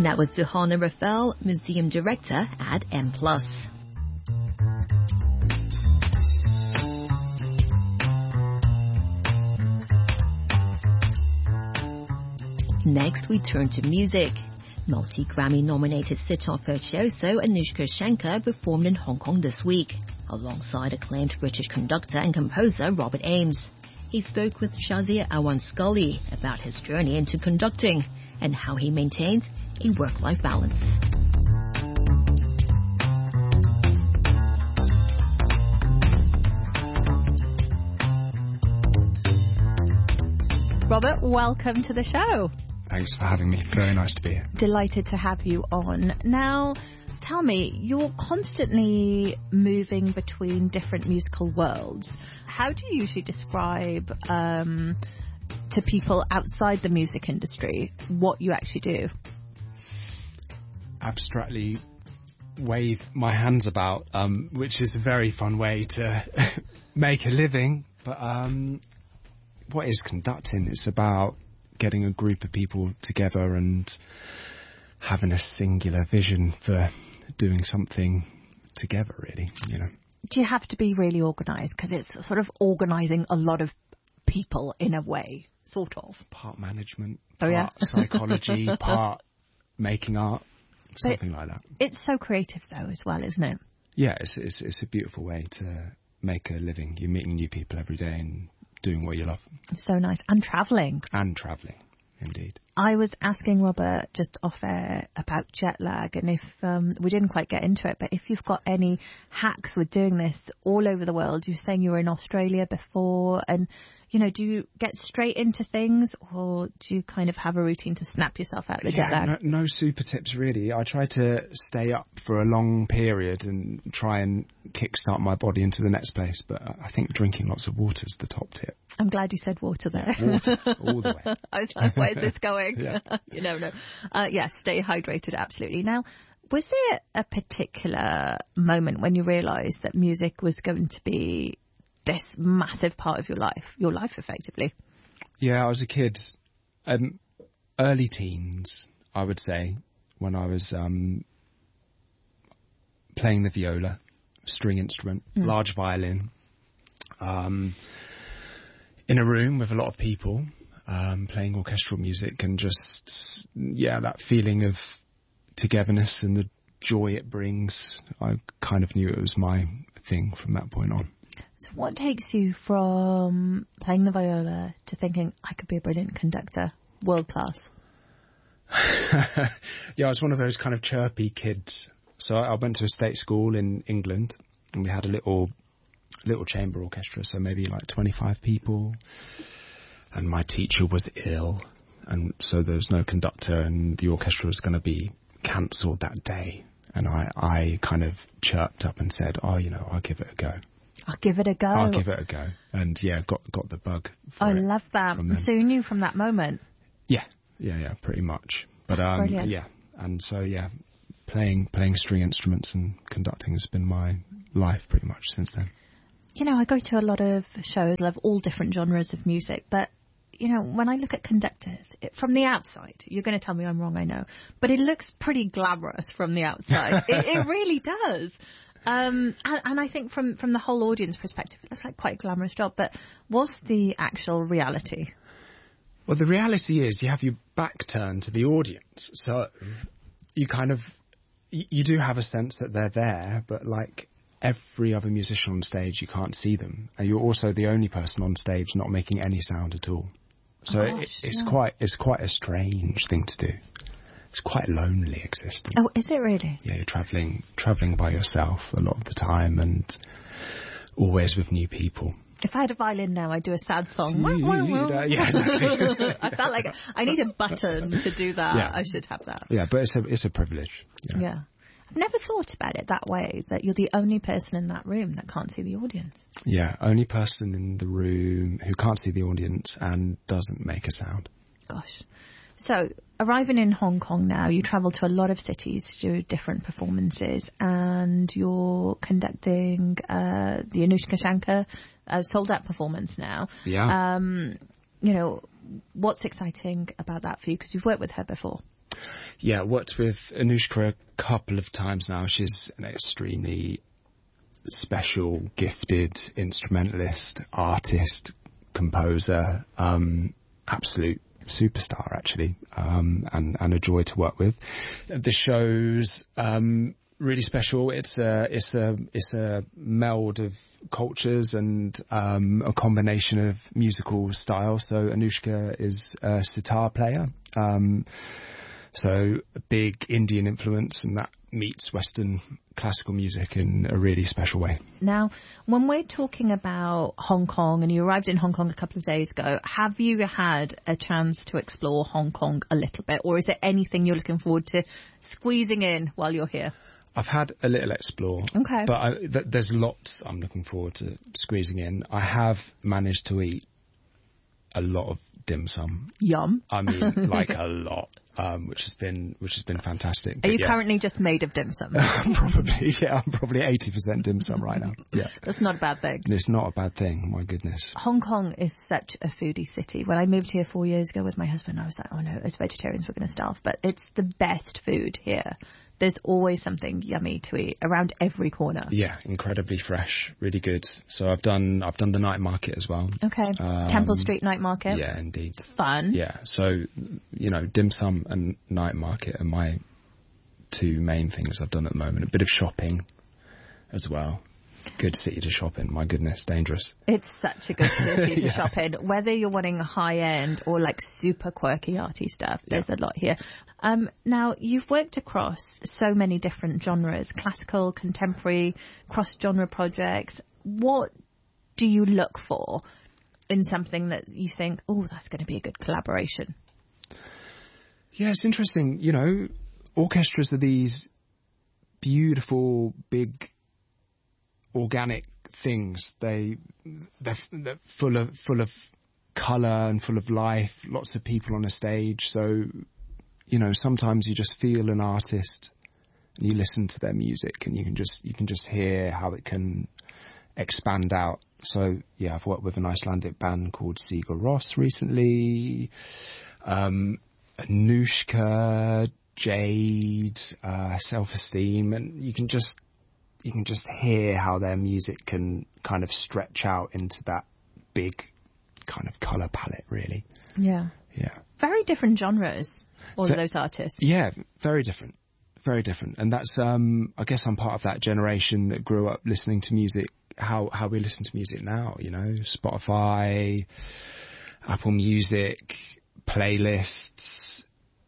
That was Suhana Rafael, Museum Director at M+. Next, we turn to music. Multi-Grammy nominated sitar virtuoso Anushka Shankar performed in Hong Kong this week, alongside acclaimed British conductor and composer Robert Ames. He spoke with Shazia Awan Scully about his journey into conducting and how he maintains a work-life balance. Robert, welcome to the show. Thanks for having me. Very nice to be here. Delighted to have you on. Now, tell me, you're constantly moving between different musical worlds. How do you usually describe to people outside the music industry what you actually do? Abstractly wave my hands about, which is a very fun way to make a living. But what is conducting? It's about getting a group of people together and having a singular vision for doing something together, really, you know. Do you have to be really organised? Because it's sort of organising a lot of people in a way, sort of. Part management, part psychology, part making art, something like that. It's so creative, though, as well, isn't it? Yeah, it's a beautiful way to make a living. You're meeting new people every day and doing what you love. So nice. And travelling. And travelling, indeed. I was asking Robert just off air about jet lag, and if we didn't quite get into it, but if you've got any hacks with doing this all over the world. You were saying you were in Australia before, and you know, do you get straight into things, or do you kind of have a routine to snap yourself out of the jet lag? No super tips really. I try to stay up for a long period and try and kickstart my body into the next place, but I think drinking lots of water is the top tip. I'm glad you said water there. Water, all the way. I was like, where's this going? Yeah. You never know. Yeah, stay hydrated, absolutely. Now, was there a particular moment when you realised that music was going to be this massive part of your life effectively? Yeah, I was a kid, early teens, I would say, when I was playing the viola, string instrument, large violin, in a room with a lot of people, playing orchestral music, and just, that feeling of togetherness and the joy it brings. I kind of knew it was my thing from that point on. So what takes you from playing the viola to thinking, I could be a brilliant conductor, world class? Yeah, I was one of those kind of chirpy kids. So I went to a state school in England, and we had a little chamber orchestra, so maybe like 25 people. And my teacher was ill, and so there was no conductor, and the orchestra was going to be cancelled that day. And I kind of chirped up and said, I'll give it a go. I'll give it a go. I'll give it a go. And yeah, got the bug. I love that. So you knew from that moment? Yeah, pretty much. But brilliant. Yeah, and so playing string instruments and conducting has been my life pretty much since then. You know, I go to a lot of shows, love all different genres of music, but you know, when I look at conductors from the outside, you're going to tell me I'm wrong, I know, but it looks pretty glamorous from the outside. It really does. And I think from the whole audience perspective, it looks like quite a glamorous job. But what's the actual reality? Well, the reality is you have your back turned to the audience. So you you do have a sense that they're there, but like every other musician on stage, you can't see them. And you're also the only person on stage not making any sound at all. So it's quite a strange thing to do. It's quite lonely existence. Oh, is it really? Yeah, you're travelling by yourself a lot of the time, and always with new people. If I had a violin now, I'd do a sad song. Yeah, exactly. I felt like I need a button to do that. Yeah. I should have that. Yeah, but it's a privilege. Yeah. I've never thought about it that way, that you're the only person in that room that can't see the audience. Yeah, only person in the room who can't see the audience and doesn't make a sound. Gosh. So, arriving in Hong Kong now, you travel to a lot of cities to do different performances, and you're conducting the Anushka Shankar sold-out performance now. Yeah. You know, What's exciting about that for you? Because you've worked with her before. Yeah, worked with Anushka a couple of times now. She's an extremely special, gifted instrumentalist, artist, composer, absolute superstar actually, and a joy to work with. The show's really special. It's a meld of cultures and a combination of musical styles. So Anushka is a sitar player, so a big Indian influence, and that meets Western classical music in a really special way. Now, when we're talking about Hong Kong, and you arrived in Hong Kong a couple of days ago, have you had a chance to explore Hong Kong a little bit, or is there anything you're looking forward to squeezing in while you're here? I've had a little explore, okay, but there's lots I'm looking forward to squeezing in. I have managed to eat a lot of dim sum. Yum. I mean, like a lot, which has been fantastic. Are you currently just made of dim sum? Probably, yeah. I'm probably 80% dim sum right now. Yeah, that's not a bad thing. It's not a bad thing. My goodness. Hong Kong is such a foodie city. When I moved here 4 years ago with my husband, I was like, oh no, as vegetarians we're going to starve. But it's the best food here. There's always something yummy to eat around every corner. Yeah, incredibly fresh, really good. So I've done the night market as well. Okay, Temple Street night market. Yeah, indeed. It's fun. Yeah, so dim sum and night market are my two main things I've done at the moment. A bit of shopping as well. Good city to shop in. My goodness, dangerous. It's such a good city to shop in. Whether you're wanting high end or like super quirky arty stuff, there's a lot here. Now, you've worked across so many different genres, classical, contemporary, cross-genre projects. What do you look for in something that you think, oh, that's going to be a good collaboration? Yeah, it's interesting. Orchestras are these beautiful, big, organic things. They're full of colour and full of life. Lots of people on a stage. So, sometimes you just feel an artist and you listen to their music and you can just hear how it can expand out. So yeah, I've worked with an Icelandic band called Sigur Rós recently. Anushka, Jade, Self-Esteem, and you can just hear how their music can kind of stretch out into that big kind of colour palette, really. Yeah. Yeah. Very different genres, all of those artists. Yeah, very different. Very different. And that's, I guess I'm part of that generation that grew up listening to music, how we listen to music now, Spotify, Apple Music, playlists.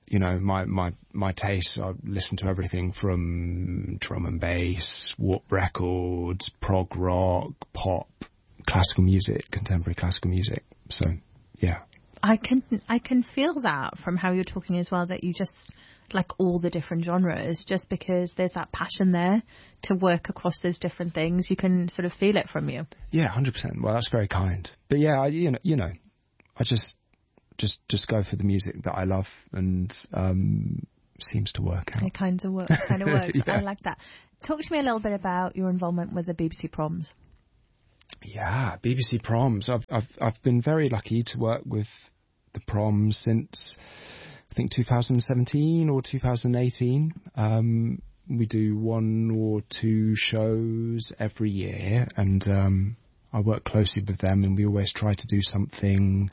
My tastes, I listen to everything from drum and bass, warp records, prog rock, pop, classical music, contemporary classical music. So, yeah. I can feel that from how you're talking as well, that you just like all the different genres, just because there's that passion there to work across those different things. You can sort of feel it from you. Yeah, 100%. Well, that's very kind. But yeah, I just go for the music that I love, and seems to work out. It kind of works. Yeah. I like that. Talk to me a little bit about your involvement with the BBC Proms. Yeah, BBC Proms. I've been very lucky to work with the Proms since I think 2017 or 2018. We do 1 or 2 shows every year, and I work closely with them, and we always try to do something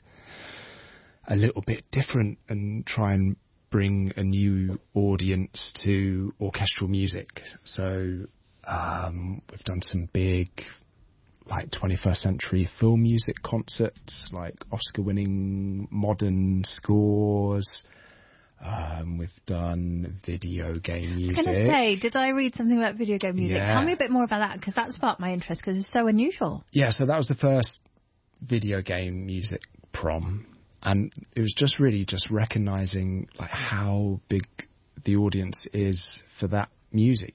a little bit different and try and bring a new audience to orchestral music. So we've done some big, like 21st century film music concerts, like Oscar-winning modern scores. We've done video game music. I was going to say, did I read something about video game music? Yeah. Tell me a bit more about that, because that sparked my interest, because it's so unusual. Yeah, so that was the first video game music prom. And it was just really just recognising like how big the audience is for that music,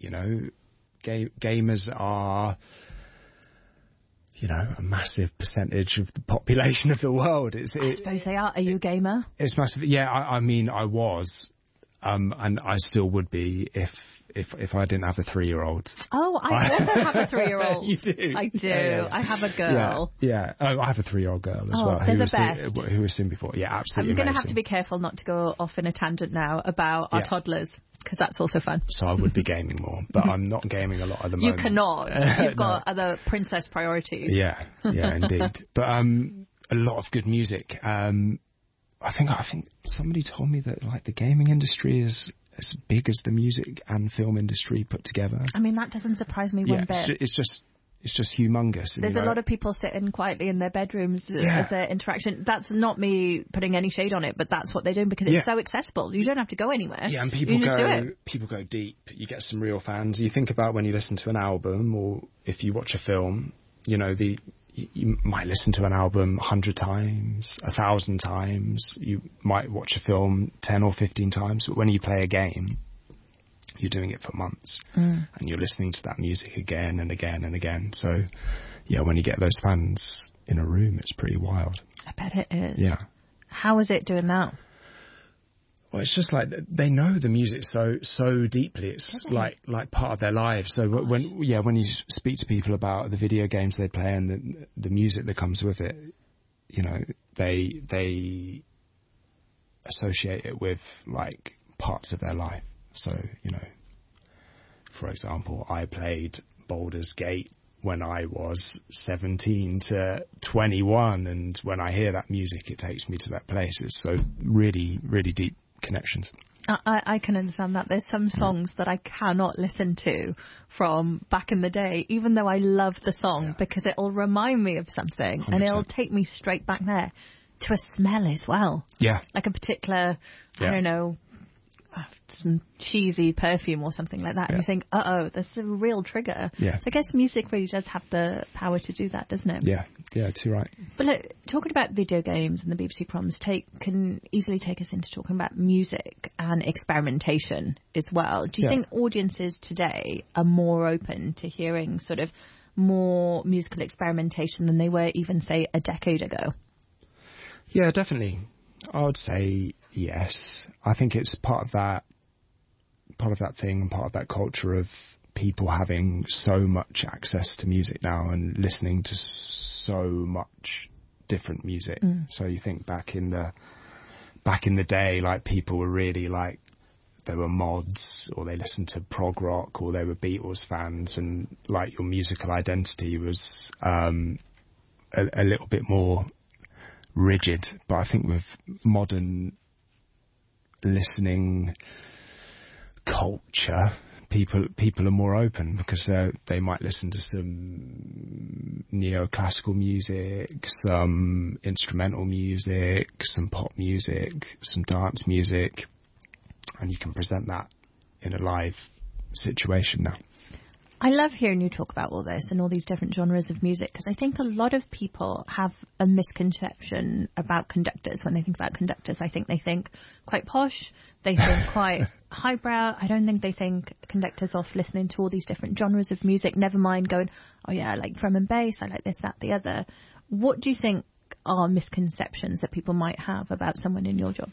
Gamers are, a massive percentage of the population of the world. I suppose they are. Are you a gamer? It's massive. Yeah, I mean, I was, and I still would be if I didn't have a 3-year-old. Oh, I also have a 3-year-old. You do? I do. Yeah. I have a girl. Yeah. Oh, I have a 3-year-old girl as well. They're the best. Who was seen before. Yeah, absolutely. I'm going to have to be careful not to go off in a tangent now about our toddlers, because that's also fun. So I would be gaming more, but I'm not gaming a lot at the moment. You cannot. You've got other princess priorities. Yeah, indeed. But a lot of good music. I think somebody told me that like the gaming industry is as big as the music and film industry put together. I mean, that doesn't surprise me one bit. It's just humongous. There's a lot of people sitting quietly in their bedrooms as their interaction. That's not me putting any shade on it, but that's what they're doing because it's so accessible. You don't have to go anywhere. Yeah, and people go deep. You get some real fans. You think about when you listen to an album or if you watch a film, you know, you might listen to an album 100 times, 1,000 times. You might watch a film 10 or 15 times, but when you play a game, you're doing it for months and you're listening to that music again and again and again. So, yeah, when you get those fans in a room, it's pretty wild. I bet it is. Yeah. How is it doing that? Well, it's just like they know the music so deeply. It's like part of their lives. So when you speak to people about the video games they play and the music that comes with it, you know, they associate it with like parts of their life. So, you know, for example, I played Baldur's Gate when I was 17 to 21, and when I hear that music, it takes me to that place. It's so really, really deep connections. I can understand that. There's some songs that I cannot listen to from back in the day, even though I love the song, because it'll remind me of something 100%. And it'll take me straight back there to a smell as well. Yeah. Like a particular, I don't know, some cheesy perfume or something like that, and you think, that's a real trigger. Yeah. So I guess music really does have the power to do that, doesn't it? Yeah, too right. But look, talking about video games and the BBC Proms can easily take us into talking about music and experimentation as well. Do you think audiences today are more open to hearing sort of more musical experimentation than they were even, say, a decade ago? Yeah, definitely. I would say yes. I think it's part of that thing and part of that culture of people having so much access to music now and listening to so much different music. So you think back in the day, like people were really like, they were mods or they listened to prog rock or they were Beatles fans, and like your musical identity was a little bit more rigid. But I think with modern listening culture, people are more open because they might listen to some neoclassical music, some instrumental music, some pop music, some dance music, and you can present that in a live situation now. I love hearing you talk about all this and all these different genres of music, because I think a lot of people have a misconception about conductors. When they think about conductors, I think they think quite posh, they think quite highbrow. I don't think they think conductors off listening to all these different genres of music, never mind going, oh yeah, I like drum and bass, I like this, that, the other. What do you think are misconceptions that people might have about someone in your job?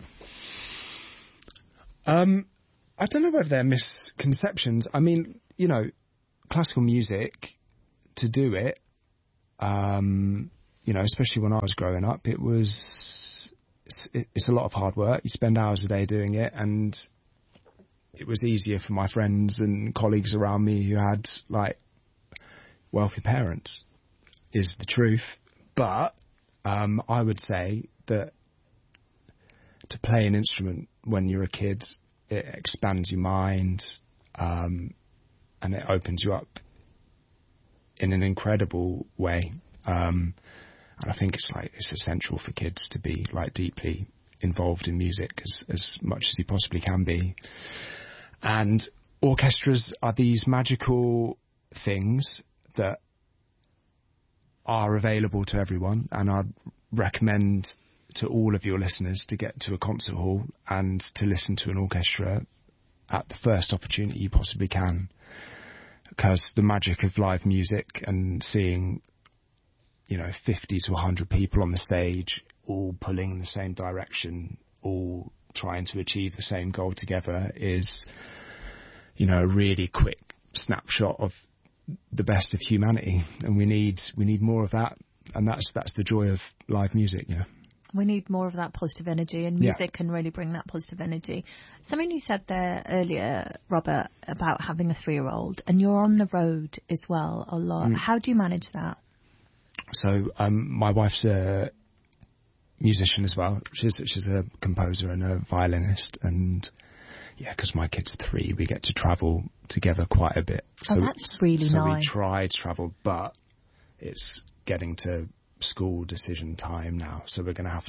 I don't know whether they're misconceptions. I mean, you know, classical music, to do it, you know, especially when I was growing up, it's a lot of hard work. You spend hours a day doing it, and it was easier for my friends and colleagues around me who had like wealthy parents, is the truth. But I would say that to play an instrument when you're a kid, it expands your mind, and it opens you up in an incredible way. And I think it's essential for kids to be like deeply involved in music as much as you possibly can be. And orchestras are these magical things that are available to everyone. And I'd recommend to all of your listeners to get to a concert hall and to listen to an orchestra at the first opportunity you possibly can. Because the magic of live music and seeing, you know, 50 to 100 people on the stage, all pulling in the same direction, all trying to achieve the same goal together, is a really quick snapshot of the best of humanity, and we need more of that, and that's the joy of live music. We need more of that positive energy, and music can really bring that positive energy. Something you said there earlier, Robert, about having a 3-year-old, and you're on the road as well a lot. How do you manage that? So my wife's a musician as well. She's a composer and a violinist, and because my kid's 3, we get to travel together quite a bit. So that's really nice. So we try to travel, but it's getting to school decision time now. So we're going to have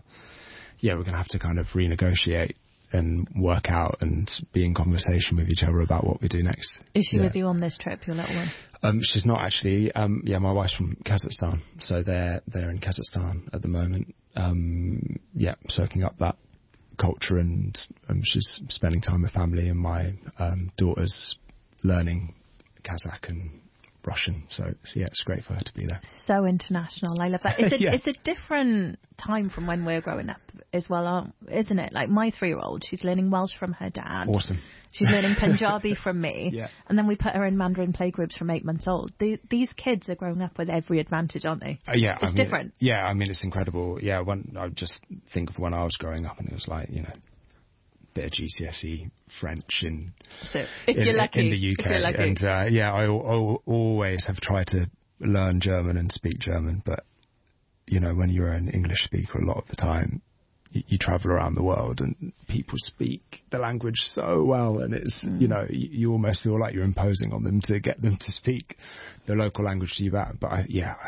to kind of renegotiate and work out and be in conversation with each other about what we do next. Is she with you on this trip, your little one? She's not actually. My wife's from Kazakhstan, so they're in Kazakhstan at the moment. Soaking up that culture, and she's spending time with family, and my daughter's learning Kazakh and Russian, so it's great for her to be there. So international, I love that. It's a different time from when we're growing up as well, isn't it? Like my 3-year-old, she's learning Welsh from her dad. Awesome. She's learning Punjabi from me, and then we put her in Mandarin playgroups from 8 months old. These kids are growing up with every advantage, aren't they? It's different. It's incredible. When I just think of when I was growing up, and it was like, bit of GCSE French in the UK, and I always have tried to learn German and speak German, but when you're an English speaker, a lot of the time you travel around the world and people speak the language so well, and it's you almost feel like you're imposing on them to get them to speak the local language to you back. But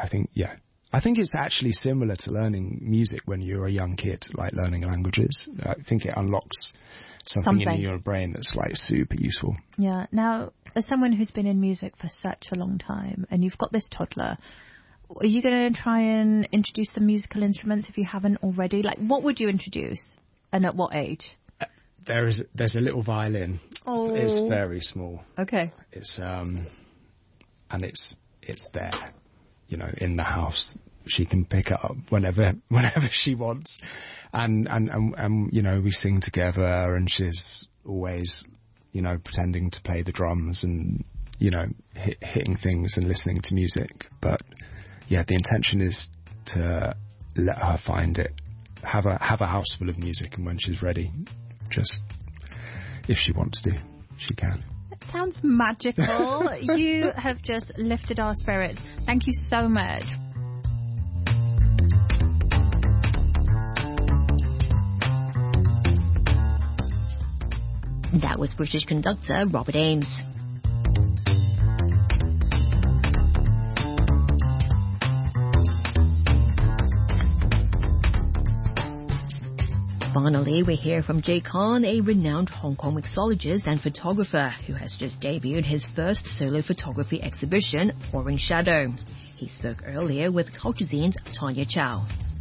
I think it's actually similar to learning music when you're a young kid, like learning languages. I think it unlocks something in your brain that's like super useful. Yeah. Now, as someone who's been in music for such a long time, and you've got this toddler, are you going to try and introduce the musical instruments if you haven't already? Like, what would you introduce, and at what age? There's a little violin. Oh. It's very small. Okay. It's and it's there. In the house, she can pick it up whenever she wants, and we sing together, and she's always, pretending to play the drums and, hitting things and listening to music. But the intention is to let her find it, have a house full of music, and when she's ready, just if she wants to, she can. Sounds magical. You have just lifted our spirits. Thank you so much. That was British conductor Robert Ames. Finally, we hear from Jay Khan, a renowned Hong Kong mixologist and photographer who has just debuted his first solo photography exhibition, Pouring Shadow. He spoke earlier with Culture Scene's Tanya Chow.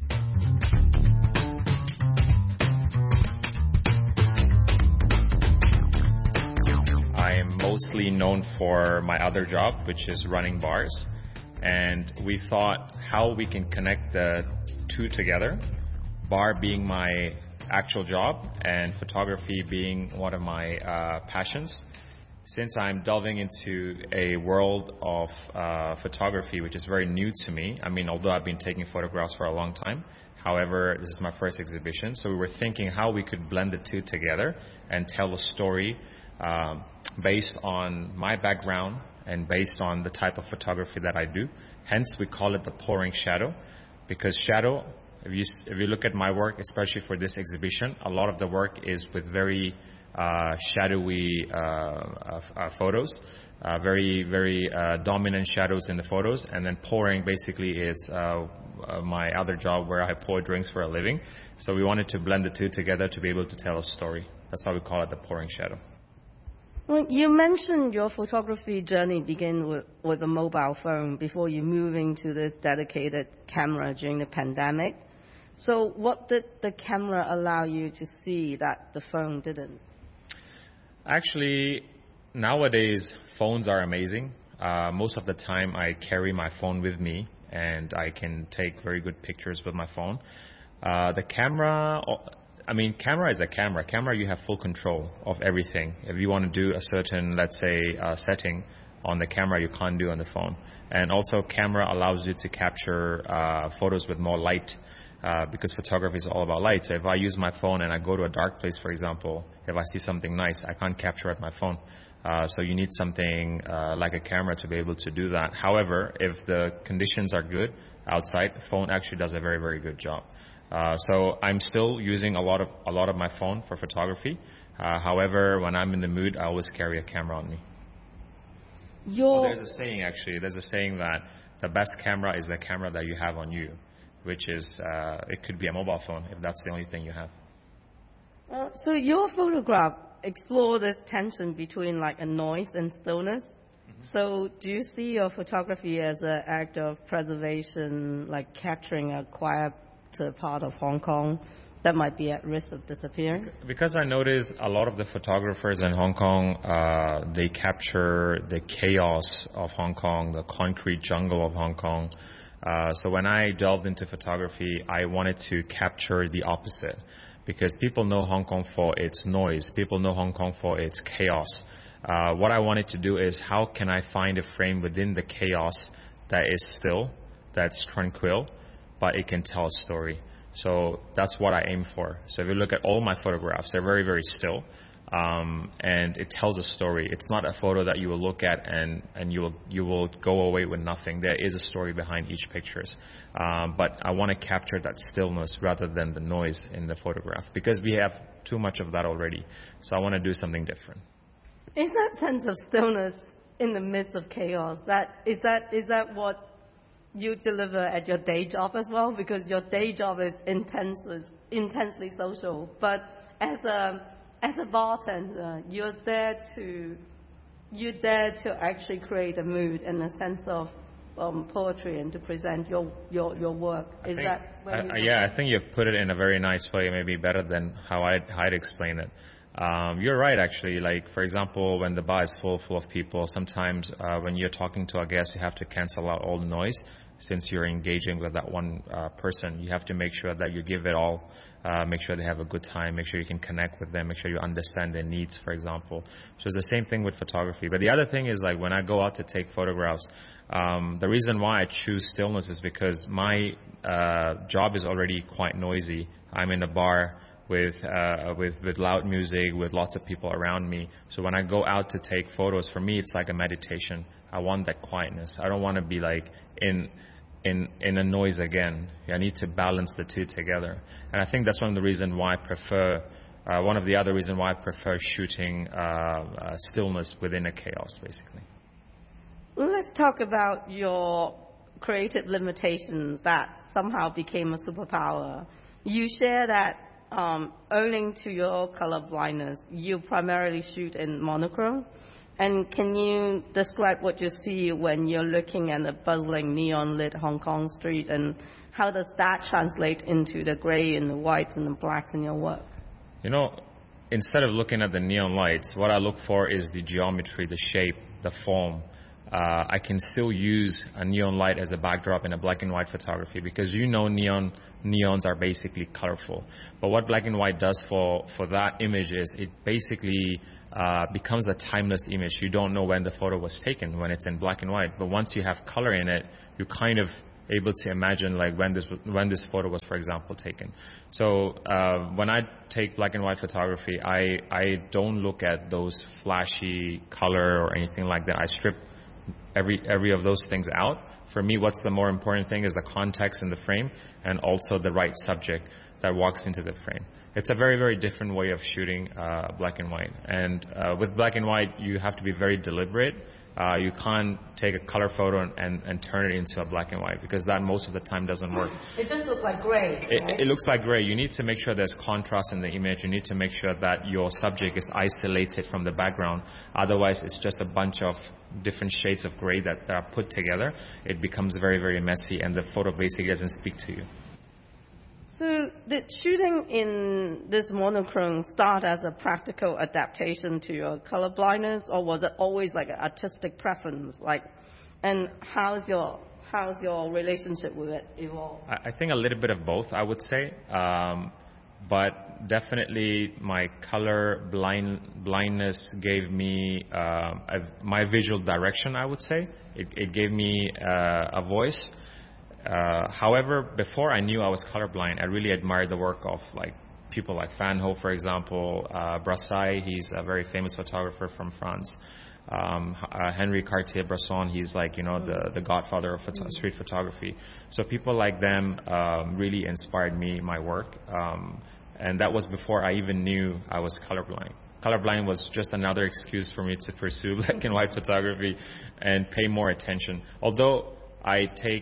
I am mostly known for my other job, which is running bars. And we thought how we can connect the two together, bar being my actual job and photography being one of my passions. Since I'm delving into a world of photography, which is very new to me, although I've been taking photographs for a long time, however, this is my first exhibition, so we were thinking how we could blend the two together and tell a story based on my background and based on the type of photography that I do. Hence, we call it the Pouring Shadow, because shadow, if you look at my work, especially for this exhibition, a lot of the work is with very shadowy photos, very dominant shadows in the photos, and then pouring basically is my other job where I pour drinks for a living. So we wanted to blend the two together to be able to tell a story. That's why we call it the Pouring Shadow. Well, you mentioned your photography journey began with a mobile phone before you moving to this dedicated camera during the pandemic. So what did the camera allow you to see that the phone didn't? Actually, nowadays, phones are amazing. Most of the time, I carry my phone with me, and I can take very good pictures with my phone. The camera, I mean, camera is a camera. Camera, you have full control of everything. If you want to do a certain, let's say, setting on the camera, you can't do on the phone. And also, camera allows you to capture photos with more light, because photography is all about light. So if I use my phone and I go to a dark place, for example, if I see something nice, I can't capture it with my phone. So you need something like a camera to be able to do that. However, if the conditions are good outside, the phone actually does a very, very good job. So I'm still using a lot of my phone for photography. However, when I'm in the mood, I always carry a camera on me. There's a saying, actually. There's a saying that the best camera is the camera that you have on you, which is, it could be a mobile phone if that's the only thing you have. So your photograph explore the tension between like a noise and stillness. Mm-hmm. So do you see your photography as an act of preservation, like capturing a quiet part of Hong Kong that might be at risk of disappearing? Because I notice a lot of the photographers in Hong Kong, they capture the chaos of Hong Kong, the concrete jungle of Hong Kong. So when I delved into photography, I wanted to capture the opposite, because people know Hong Kong for its noise. People know Hong Kong for its chaos. What I wanted to do is, how can I find a frame within the chaos that is still, that's tranquil, but it can tell a story. So that's what I aim for. So if you look at all my photographs, they're very, very still. And it tells a story. It's not a photo that you will look at and you will go away with nothing. There is a story behind each pictures. But I want to capture that stillness rather than the noise in the photograph, because we have too much of that already. So I want to do something different. Is that sense of stillness in the midst of chaos, is that what you deliver at your day job as well? Because your day job is intensely social, but as a bartender, you're there to actually create a mood and a sense of poetry and to present your work. I think you've put it in a very nice way, maybe better than how I'd explain it. You're right, actually. Like, for example, when the bar is full of people, sometimes when you're talking to a guest, you have to cancel out all the noise. Since you're engaging with that one person, you have to make sure that you give it all, make sure they have a good time, make sure you can connect with them, make sure you understand their needs, for example. So it's the same thing with photography. But the other thing is, like, when I go out to take photographs, the reason why I choose stillness is because my job is already quite noisy. I'm in a bar with loud music, with lots of people around me. So when I go out to take photos, for me, it's like a meditation. I want that quietness. I don't want to be like in a noise again. I need to balance the two together. And I think that's one of the other reasons why I prefer shooting stillness within a chaos, basically. Let's talk about your creative limitations that somehow became a superpower. You share that owing to your color blindness, you primarily shoot in monochrome. And can you describe what you see when you're looking at a bustling neon-lit Hong Kong street, and how does that translate into the gray and the whites and the blacks in your work? You know, instead of looking at the neon lights, what I look for is the geometry, the shape, the form. I can still use a neon light as a backdrop in a black and white photography, because neons are basically colorful. But what black and white does for that image is it basically becomes a timeless image. You don't know when the photo was taken when it's in black and white. But once you have color in it, you're kind of able to imagine like when this photo was, for example, taken. So when I take black and white photography, I don't look at those flashy color or anything like that. I strip every of those things out. For me, what's the more important thing is the context in the frame, and also the right subject that walks into the frame. It's a very, very different way of shooting black and white. And with black and white, you have to be very deliberate. You can't take a color photo and turn it into a black and white, because that most of the time doesn't work. It just looks like gray. It looks like gray. You need to make sure there's contrast in the image. You need to make sure that your subject is isolated from the background. Otherwise, it's just a bunch of different shades of gray that are put together. It becomes very, very messy, and the photo basically doesn't speak to you. So did shooting in this monochrome start as a practical adaptation to your color blindness, or was it always like an artistic preference? And how's your relationship with it evolved? I think a little bit of both, I would say. But definitely my color blindness gave me my visual direction, I would say. It gave me a voice. However, before I knew I was colorblind, I really admired the work of like people like Van Gogh, for example, Brassai, he's a very famous photographer from France. Henri Cartier-Bresson, he's like, the godfather of street photography. So people like them really inspired me, my work. And that was before I even knew I was colorblind. Colorblind was just another excuse for me to pursue black and white photography and pay more attention. Although I take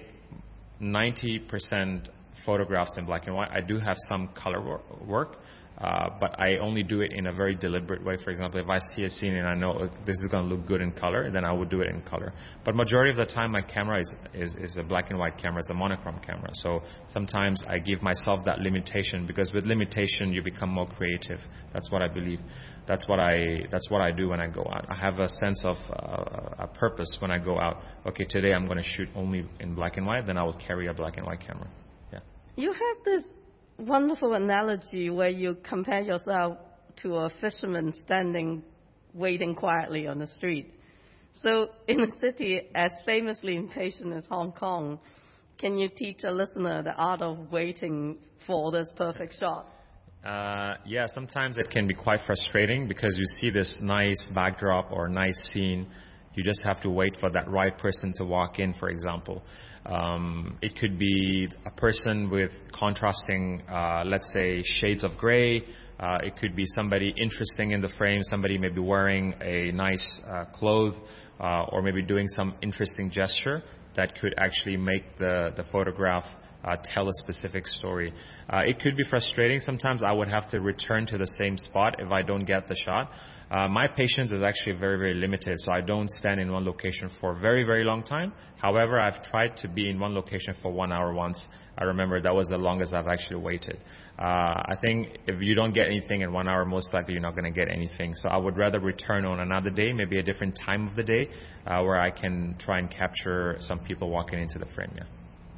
90% photographs in black and white, I do have some color work. But I only do it in a very deliberate way. For example, if I see a scene and I know this is going to look good in color, then I would do it in color. But majority of the time, my camera is a black and white camera. It's a monochrome camera. So sometimes I give myself that limitation, because with limitation, you become more creative. That's what I believe. That's what I do when I go out. I have a sense of a purpose when I go out. Okay, today I'm going to shoot only in black and white. Then I will carry a black and white camera. Yeah. You have this wonderful analogy where you compare yourself to a fisherman standing, waiting quietly on the street. So in a city as famously impatient as Hong Kong, can you teach a listener the art of waiting for this perfect shot? Yeah, sometimes it can be quite frustrating because you see this nice backdrop or nice scene. You just have to wait for that right person to walk in, for example. It could be a person with contrasting, let's say, shades of gray. It could be somebody interesting in the frame, somebody maybe wearing a nice cloth, or maybe doing some interesting gesture that could actually make the photograph tell a specific story. It could be frustrating. Sometimes I would have to return to the same spot if I don't get the shot. My patience is actually very, very limited, so I don't stand in one location for a very, very long time. However, I've tried to be in one location for 1 hour once. I remember that was the longest I've actually waited. I think if you don't get anything in 1 hour, most likely you're not going to get anything. So I would rather return on another day, maybe a different time of the day, where I can try and capture some people walking into the frame. Yeah.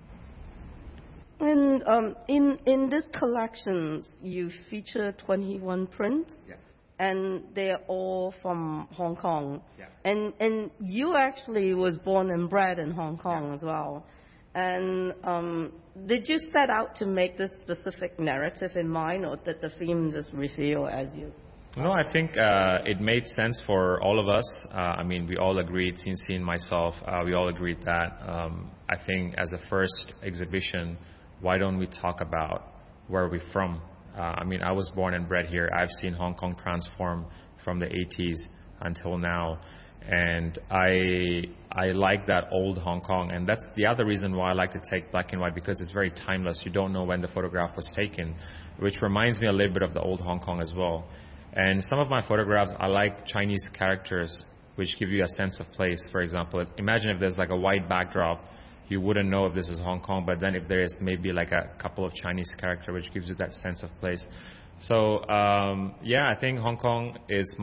And in this collections, you feature 21 prints. Yeah. And they're all from Hong Kong. Yeah. And you actually was born and bred in Hong Kong as well. And did you set out to make this specific narrative in mind, or did the theme just reveal as you? No, I think it made sense for all of us. I mean, we all agreed, Xin and myself, we all agreed that I think as a first exhibition, why don't we talk about where we're from? I mean, I was born and bred here. I've seen Hong Kong transform from the 80s until now. And I like that old Hong Kong. And that's the other reason why I like to take black and white, because it's very timeless. You don't know when the photograph was taken, which reminds me a little bit of the old Hong Kong as well. And some of my photographs, I like Chinese characters, which give you a sense of place. For example, imagine if there's like a white backdrop. You wouldn't know if this is Hong Kong, but then if there is maybe like a couple of Chinese characters, which gives you that sense of place. So, yeah, I think Hong Kong is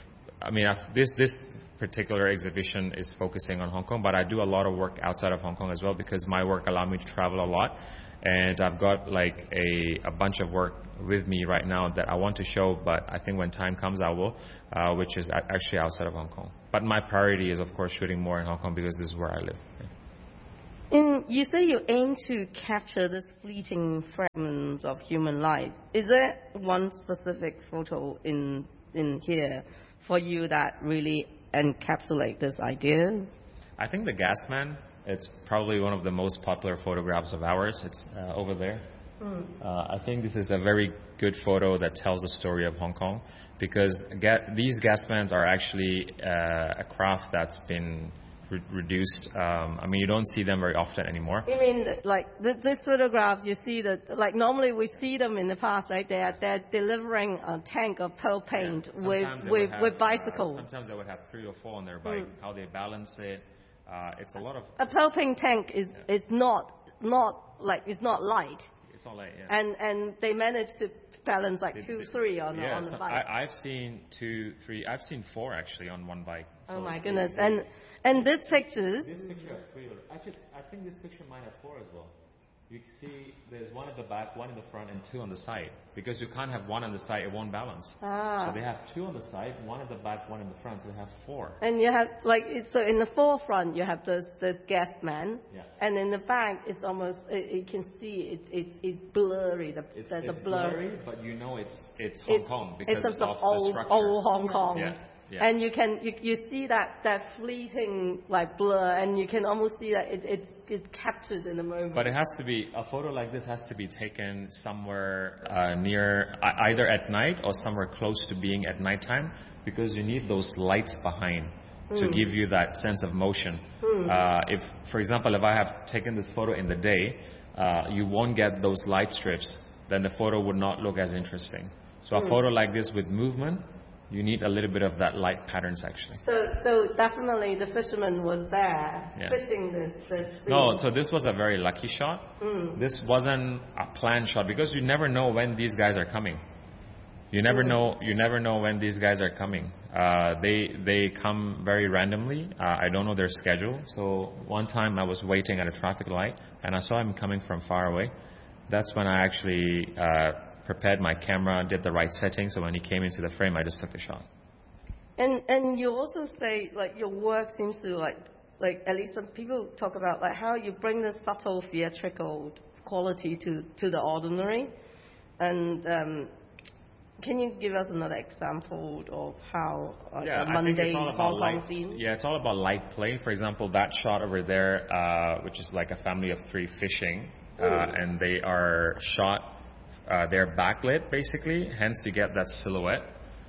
this particular exhibition is focusing on Hong Kong, but I do a lot of work outside of Hong Kong as well, because my work allows me to travel a lot. And I've got like a bunch of work with me right now that I want to show, but I think when time comes I will, which is actually outside of Hong Kong. But my priority is, of course, shooting more in Hong Kong because this is where I live. Yeah. You say you aim to capture these fleeting fragments of human life. Is there one specific photo in here for you that really encapsulate these ideas? I think the Gas Man, it's probably one of the most popular photographs of ours. It's over there. I think this is a very good photo that tells the story of Hong Kong, because these gas vans are actually a craft that's been reduced. I mean, you don't see them very often anymore. You mean like these photographs? You see that, like normally we see them in the past, right? They're delivering a tank of pearl paint with bicycles. Sometimes they would have 3 or 4 on their bike. How they balance it, it's a lot of. A pearl paint tank is not light. It's not light, yeah. And they manage to balance like 2, 3 on the bike. I've seen 2, 3. I've seen 4 actually on one bike. Oh my goodness! And these pictures. This picture has 3. Actually, I think this picture might have 4 as well. You see there's one at the back, one in the front, and two on the side. Because you can't have one on the side, it won't balance. So they have two on the side, one at the back, one in the front, so they have four. And you have, so in the forefront, you have this guest man. Yeah. And in the back, it's almost, you can see it's blurry. It's blurry, but you know it's Hong Kong because it's of old, the structure. old Hong Kong. Yeah. Yeah. And you see that fleeting blur, and you can almost see that it's captured in the moment. But a photo like this has to be taken somewhere near, either at night or somewhere close to being at nighttime, because you need those lights behind to give you that sense of motion. If, for example, if I have taken this photo in the day, you won't get those light strips, then the photo would not look as interesting. So a photo like this with movement, you need a little bit of that light patterns actually. So definitely the fisherman was there fishing this scene. No, so this was a very lucky shot. This wasn't a planned shot because you never know when these guys are coming. You never know when these guys are coming. They come very randomly. I don't know their schedule. So one time I was waiting at a traffic light and I saw him coming from far away. That's when I actually prepared my camera, did the right setting, so when he came into the frame, I just took the shot. And you also say your work seems to at least some people talk about how you bring the subtle theatrical quality to the ordinary. And can you give us another example of how a mundane Hong Kong scene? Yeah, it's all about light play. For example, that shot over there, which is like a family of three fishing, and they are shot. They're backlit basically, hence you get that silhouette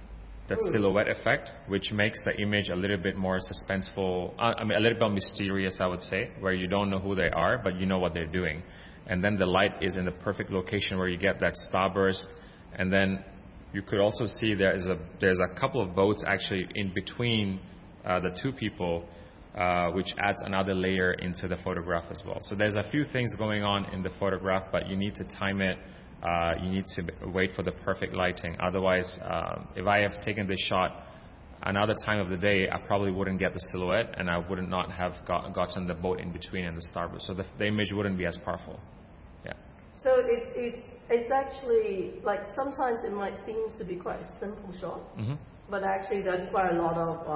effect, which makes the image a little bit more suspenseful, a little bit mysterious, I would say, where you don't know who they are, but you know what they're doing. And then the light is in the perfect location where you get that starburst, and then you could also see there's a couple of boats actually in between the two people, which adds another layer into the photograph as well. So there's a few things going on in the photograph, but you need to time it. You need to wait for the perfect lighting. Otherwise, if I have taken this shot another time of the day, I probably wouldn't get the silhouette, and I would not have gotten the boat in between and the starboard. So the image wouldn't be as powerful. Yeah. So it's actually sometimes it might seem to be quite a simple shot, but actually there's quite a lot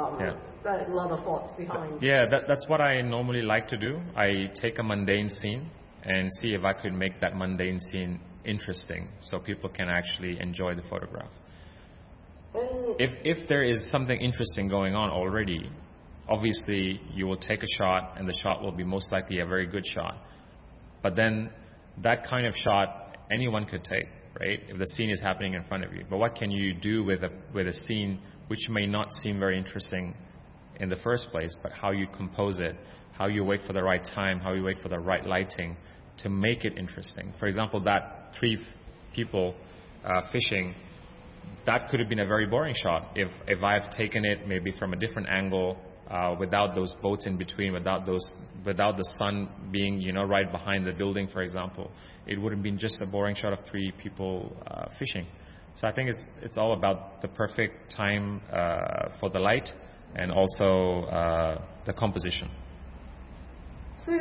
of thoughts behind. Yeah, that's what I normally like to do. I take a mundane scene and see if I could make that mundane scene interesting so people can actually enjoy the photograph. If there is something interesting going on already, obviously you will take a shot and the shot will be most likely a very good shot. But then that kind of shot anyone could take, right? If the scene is happening in front of you. But what can you do with a scene which may not seem very interesting in the first place, but how you compose it, how you wait for the right time, how you wait for the right lighting to make it interesting. For example, that three people fishing, that could have been a very boring shot if I've taken it maybe from a different angle, without those boats in between, without the sun being right behind the building, for example. It would have been just a boring shot of three people fishing. So I think it's all about the perfect time for the light and also the composition. So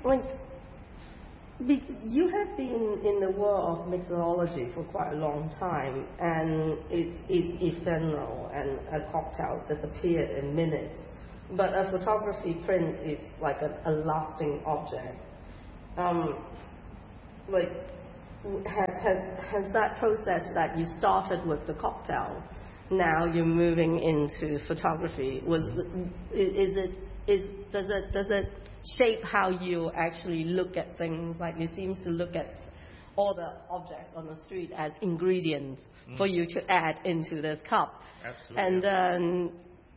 you have been in the world of mixology for quite a long time, and it's ephemeral, and a cocktail disappeared in minutes. But a photography print is like a lasting object. Has that process that you started with the cocktail, now you're moving into photography? Does it shape how you actually look at things? Like you seem to look at all the objects on the street as ingredients for you to add into this cup. Absolutely. And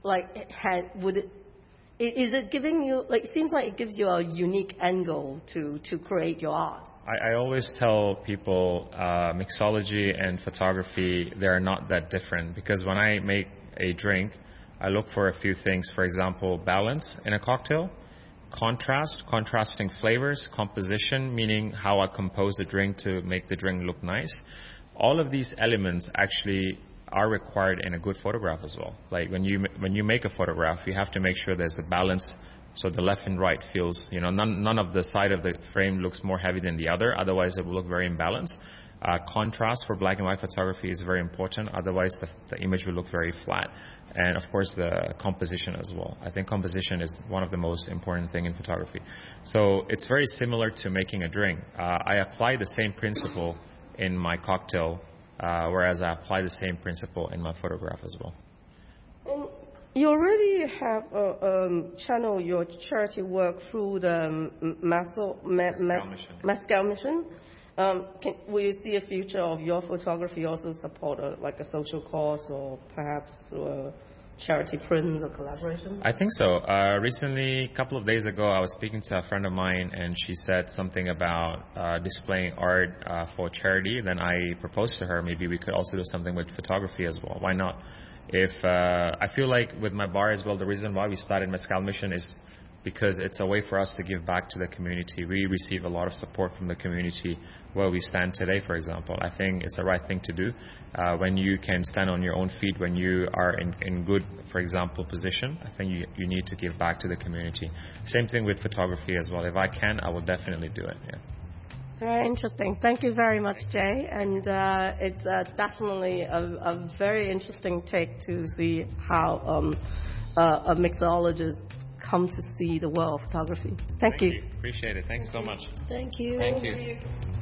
is it giving you, it seems like it gives you a unique angle to create your art? I always tell people mixology and photography, they're not that different, because when I make a drink, I look for a few things. For example, balance in a cocktail, contrasting flavors, composition, meaning how I compose the drink to make the drink look nice. All of these elements actually are required in a good photograph as well. Like when you make a photograph, you have to make sure there's a balance So the left and right feels, none of the side of the frame looks more heavy than the other. Otherwise, it will look very imbalanced. Contrast for black and white photography is very important. Otherwise, the image will look very flat. And of course, the composition as well. I think composition is one of the most important thing in photography. So it's very similar to making a drink. I apply the same principle in my cocktail, whereas I apply the same principle in my photograph as well. And you already have channel your charity work through the Mescal Mission. Will you see a future of your photography also support a social cause or perhaps through a charity print or collaboration? I think so. Recently, a couple of days ago, I was speaking to a friend of mine and she said something about displaying art for charity. Then I proposed to her maybe we could also do something with photography as well. Why not? If I feel like with my bar as well, the reason why we started Mescal Mission is because it's a way for us to give back to the community. We receive a lot of support from the community where we stand today, for example. I think it's the right thing to do. When you can stand on your own feet, when you are in good, for example, position, I think you need to give back to the community. Same thing with photography as well. If I can, I will definitely do it, yeah. Very interesting. Thank you very much, Jay. And it's definitely a very interesting take to see how a mixologist come to see the world of photography. Thank you. Appreciate it. Thanks so much. Thank you. Thank you.